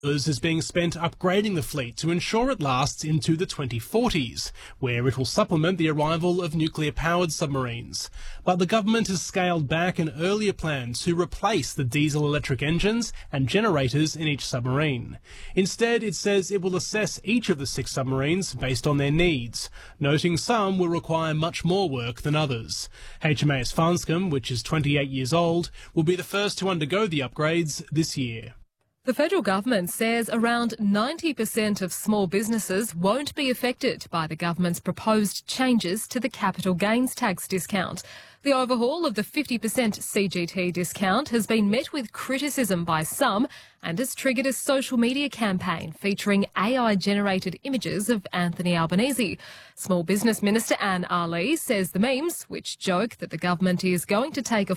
is being spent upgrading the fleet to ensure it lasts into the 2040s, where it will supplement the arrival of nuclear-powered submarines. But the government has scaled back an earlier plan to replace the diesel-electric engines and generators in each submarine. Instead, it says it will assess each of the 6 submarines based on their needs, noting some will require much more work than others. HMAS Farnscombe, which is 28 years old, will be the first to undergo the upgrades this year. The federal government says around 90% of small businesses won't be affected by the government's proposed changes to the capital gains tax discount. The overhaul of the 50% CGT discount has been met with criticism by some and has triggered a social media campaign featuring AI-generated images of Anthony Albanese. Small Business Minister Anne Ali says the memes, which joke that the government is going to take a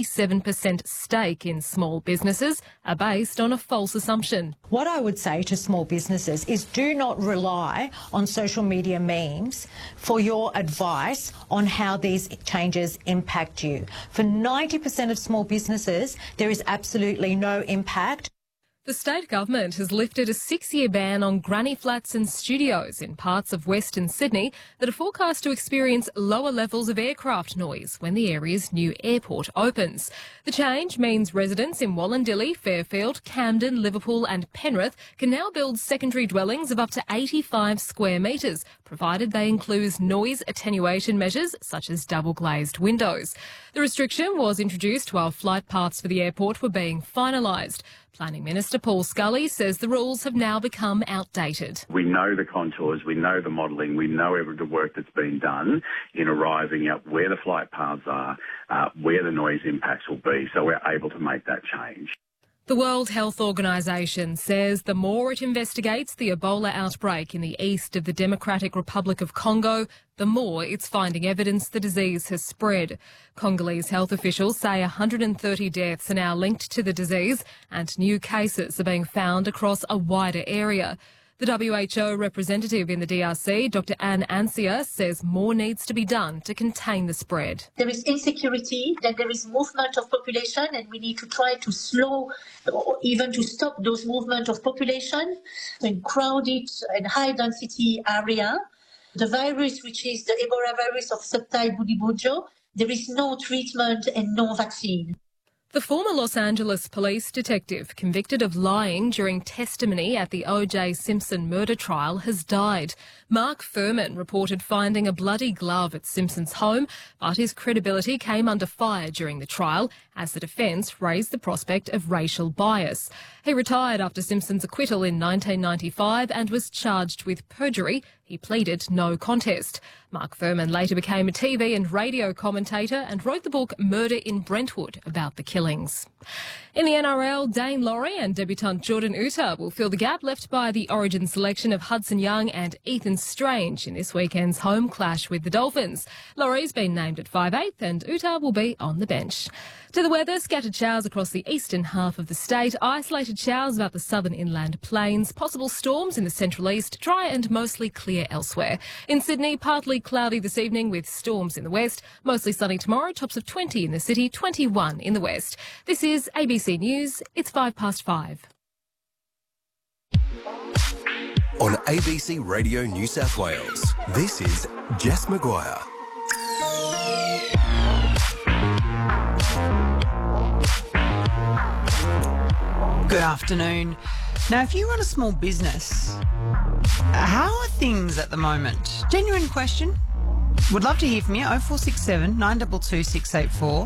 47% stake in small businesses, are based on a false assumption. What I would say to small businesses is do not rely on social media memes for your advice on how these changes impact you. For 90% of small businesses, there is absolutely no impact. The state government has lifted a 6-year ban on granny flats and studios in parts of Western Sydney that are forecast to experience lower levels of aircraft noise when the area's new airport opens. The change means residents in Wallandilly, Fairfield, Camden, Liverpool and Penrith can now build secondary dwellings of up to 85 square metres, provided they include noise attenuation measures such as double-glazed windows. The restriction was introduced while flight paths for the airport were being finalised. Planning Minister Paul Scully says the rules have now become outdated. We know the contours, we know the modelling, we know the work that's been done in arriving at where the flight paths are, where the noise impacts will be, so we're able to make that change. The World Health Organization says the more it investigates the Ebola outbreak in the east of the Democratic Republic of Congo, the more it's finding evidence the disease has spread. Congolese health officials say 130 deaths are now linked to the disease and new cases are being found across a wider area. The WHO representative in the DRC, Dr. Anne Ansia, says more needs to be done to contain the spread. There is insecurity, then there is movement of population, and we need to try to slow or even to stop those movement of population in crowded and high-density area. The virus, which is the Ebola virus of subtype Bundibugyo, there is no treatment and no vaccine. The former Los Angeles police detective convicted of lying during testimony at the O.J. Simpson murder trial has died. Mark Furman reported finding a bloody glove at Simpson's home, but his credibility came under fire during the trial as the defence raised the prospect of racial bias. He retired after Simpson's acquittal in 1995 and was charged with perjury. He pleaded no contest. Mark Furman later became a TV and radio commentator and wrote the book Murder in Brentwood about the killings. In the NRL, Dane Laurie and debutant Jordan Uta will fill the gap left by the Origin selection of Hudson Young and Ethan Strange in this weekend's home clash with the Dolphins. Laurie's been named at 5'8" and Uta will be on the bench. To the weather, scattered showers across the eastern half of the state, isolated showers about the southern inland plains, possible storms in the central east, dry and mostly clear elsewhere. In Sydney, partly cloudy this evening with storms in the west, mostly sunny tomorrow, tops of 20 in the city, 21 in the west. This is ABC News, it's 5:05. On ABC Radio New South Wales, this is Jess Maguire. Good afternoon. Now, if you run a small business, how are things at the moment? Genuine question. Would love to hear from you. 0467 922 684.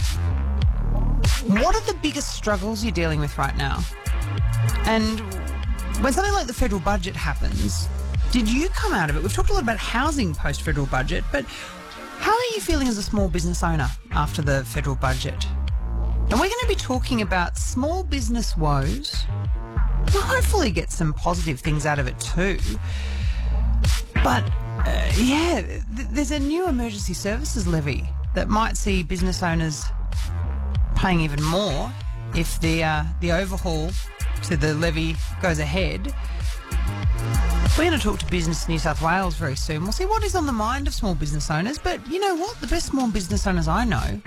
What are the biggest struggles you're dealing with right now? And when something like the federal budget happens, did you come out of it? We've talked a lot about housing post-federal budget, but how are you feeling as a small business owner after the federal budget? And we're going to be talking about small business woes. We'll hopefully get some positive things out of it too. But, there's a new emergency services levy that might see business owners paying even more if the overhaul to the levy goes ahead. We're going to talk to Business New South Wales very soon. We'll see what is on the mind of small business owners. But you know what? The best small business owners I know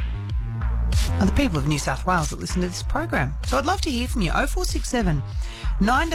are the people of New South Wales that listen to this program. So I'd love to hear from you. 0467 9